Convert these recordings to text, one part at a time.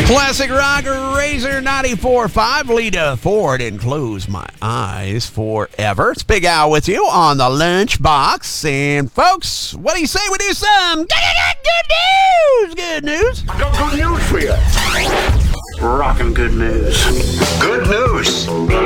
Classic rock Razor 94.5, Lita Ford, and Close My Eyes Forever. It's Big Al with you on the Lunchbox. And folks, what do you say we do some good news? Good news. I got good news for you. Rockin' good news. Good news.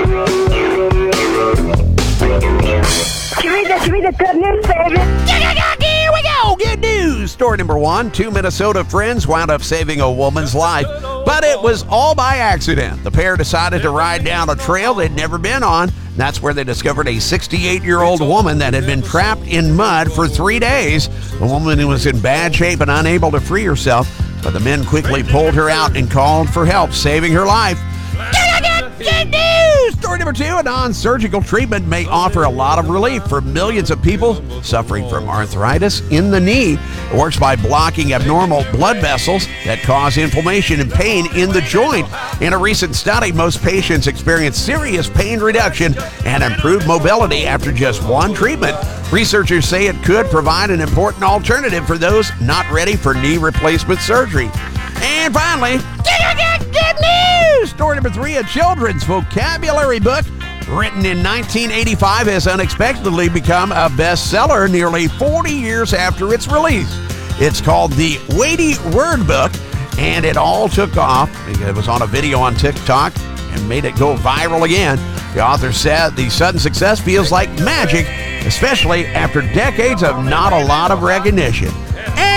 Give me the good news, baby. Here we go. Good news. Story number one. Two Minnesota friends wound up saving a woman's life, but it was all by accident. The pair decided to ride down a trail they'd never been on. That's where they discovered a 68-year-old woman that had been trapped in mud for 3 days. The woman was in bad shape and unable to free herself, but the men quickly pulled her out and called for help, saving her life. Good news! Story number two, a non-surgical treatment may offer a lot of relief for millions of people suffering from arthritis in the knee. It works by blocking abnormal blood vessels that cause inflammation and pain in the joint. In a recent study, most patients experience serious pain reduction and improved mobility after just one treatment. Researchers say it could provide an important alternative for those not ready for knee replacement surgery. And finally, good news! Story number three, a children's vocabulary book written in 1985 has unexpectedly become a bestseller nearly 40 years after its release. It's called The Weighty Word Book, and it all took off. It was on a video on TikTok and made it go viral again. The author said the sudden success feels like magic, especially after decades of not a lot of recognition.